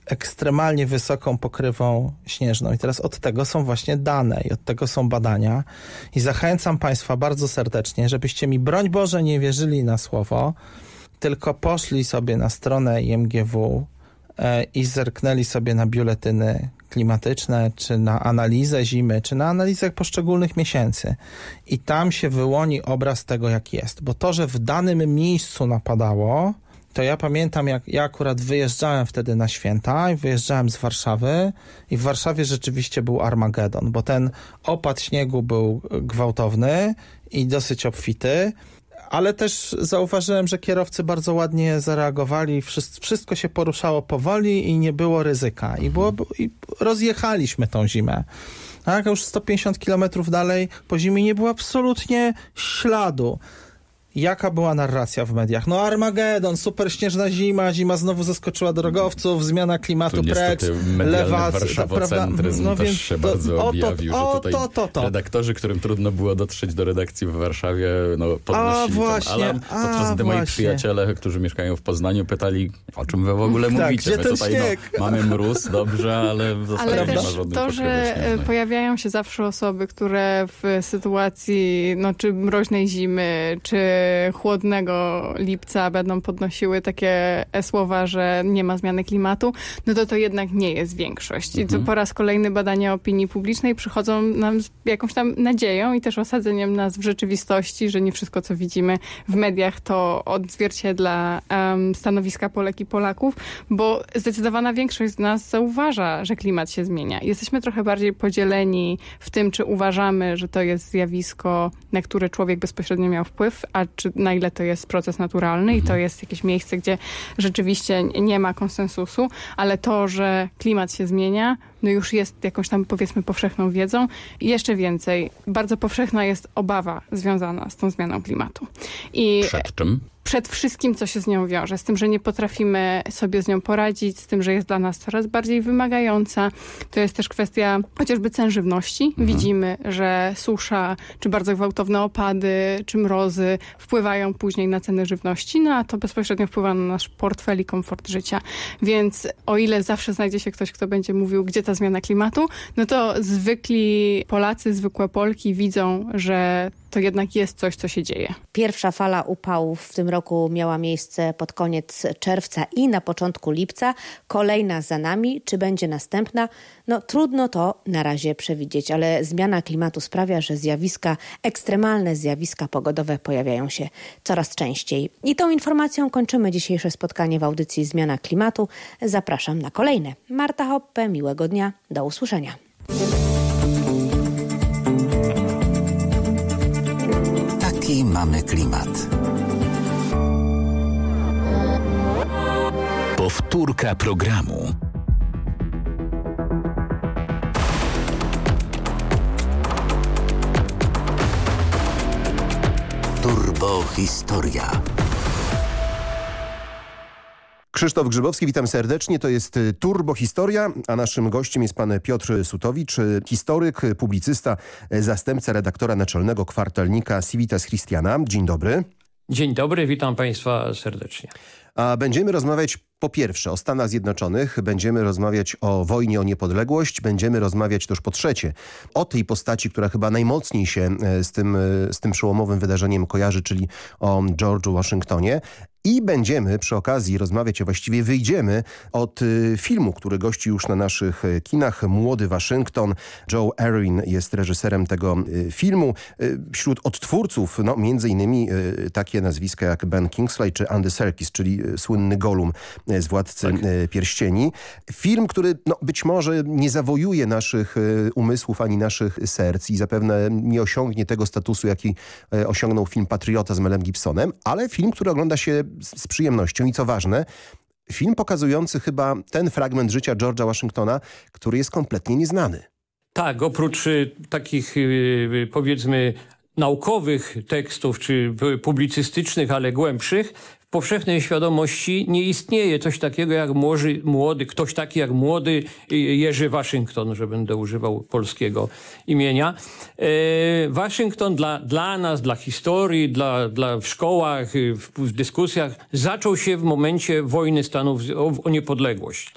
ekstremalnie wysoką pokrywą śnieżną. I teraz od tego są właśnie dane i od tego są badania. I zachęcam Państwa bardzo serdecznie, żebyście mi, broń Boże, nie wierzyli na słowo, tylko poszli sobie na stronę IMGW i zerknęli sobie na biuletyny klimatyczne, czy na analizę zimy, czy na analizę poszczególnych miesięcy. I tam się wyłoni obraz tego, jak jest. Bo to, że w danym miejscu napadało, to ja pamiętam, jak ja akurat wyjeżdżałem wtedy na święta i wyjeżdżałem z Warszawy i w Warszawie rzeczywiście był Armagedon, bo ten opad śniegu był gwałtowny i dosyć obfity, ale też zauważyłem, że kierowcy bardzo ładnie zareagowali, wszystko się poruszało powoli i nie było ryzyka. I rozjechaliśmy tą zimę. Tak, już 150 kilometrów dalej po zimie nie było absolutnie śladu. Jaka była narracja w mediach? No Armagedon, super śnieżna zima znowu zaskoczyła drogowców, zmiana klimatu precz, lewactwo. Warszawocentryzm też się bardzo objawił, że tutaj redaktorzy, którym trudno było dotrzeć do redakcji w Warszawie, podnosili ten alarm, podczas gdy moi przyjaciele, którzy mieszkają w Poznaniu, pytali, o czym wy w ogóle mówicie? My tutaj mamy mróz, dobrze, ale w zasadzie nie ma żadnej to, że pojawiają się zawsze osoby, które w sytuacji czy mroźnej zimy, czy chłodnego lipca będą podnosiły takie słowa, że nie ma zmiany klimatu, to jednak nie jest większość. I to po raz kolejny badania opinii publicznej przychodzą nam z jakąś tam nadzieją i też osadzeniem nas w rzeczywistości, że nie wszystko, co widzimy w mediach, to odzwierciedla stanowiska Polek i Polaków, bo zdecydowana większość z nas zauważa, że klimat się zmienia. Jesteśmy trochę bardziej podzieleni w tym, czy uważamy, że to jest zjawisko, na które człowiek bezpośrednio miał wpływ, a czy na ile to jest proces naturalny i to jest jakieś miejsce, gdzie rzeczywiście nie ma konsensusu, ale to, że klimat się zmienia, już jest jakąś tam, powiedzmy, powszechną wiedzą. I jeszcze więcej, bardzo powszechna jest obawa związana z tą zmianą klimatu. I przed czym? Przed wszystkim, co się z nią wiąże. Z tym, że nie potrafimy sobie z nią poradzić, z tym, że jest dla nas coraz bardziej wymagająca. To jest też kwestia chociażby cen żywności. Widzimy, że susza, czy bardzo gwałtowne opady, czy mrozy wpływają później na ceny żywności, a to bezpośrednio wpływa na nasz portfel i komfort życia. Więc o ile zawsze znajdzie się ktoś, kto będzie mówił, gdzie ta zmiana klimatu, to zwykli Polacy, zwykłe Polki widzą, że to jednak jest coś, co się dzieje. Pierwsza fala upałów w tym roku miała miejsce pod koniec czerwca i na początku lipca. Kolejna za nami. Czy będzie następna? Trudno to na razie przewidzieć, ale zmiana klimatu sprawia, że ekstremalne zjawiska pogodowe pojawiają się coraz częściej. I tą informacją kończymy dzisiejsze spotkanie w audycji Zmiana Klimatu. Zapraszam na kolejne. Marta Hoppe, miłego dnia. Do usłyszenia. Taki mamy klimat. Powtórka programu. Turbohistoria. Krzysztof Grzybowski, witam serdecznie. To jest Turbohistoria, a naszym gościem jest pan Piotr Sutowicz, historyk, publicysta, zastępca redaktora naczelnego kwartalnika Civitas Christiana. Dzień dobry. Dzień dobry, witam państwa serdecznie. A będziemy rozmawiać po pierwsze o Stanach Zjednoczonych, będziemy rozmawiać o wojnie o niepodległość, będziemy rozmawiać też po trzecie o tej postaci, która chyba najmocniej się z tym przełomowym wydarzeniem kojarzy, czyli o George'u Washingtonie. I będziemy przy okazji rozmawiać, a właściwie wyjdziemy od filmu, który gości już na naszych kinach. Młody Waszyngton. Joe Erwin jest reżyserem tego filmu. Wśród odtwórców między innymi takie nazwiska jak Ben Kingsley czy Andy Serkis, czyli słynny Gollum z Władcy Pierścieni. Film, który być może nie zawojuje naszych umysłów ani naszych serc i zapewne nie osiągnie tego statusu, jaki osiągnął film Patriota z Melem Gibsonem, ale film, który ogląda się z przyjemnością i co ważne, film pokazujący chyba ten fragment życia George'a Washingtona, który jest kompletnie nieznany. Tak, oprócz takich powiedzmy naukowych tekstów czy publicystycznych, ale głębszych, w powszechnej świadomości nie istnieje coś takiego jak ktoś taki jak młody Jerzy Waszyngton, że będę używał polskiego imienia. Waszyngton dla nas, dla historii, w szkołach, w dyskusjach zaczął się w momencie wojny Stanów o niepodległość.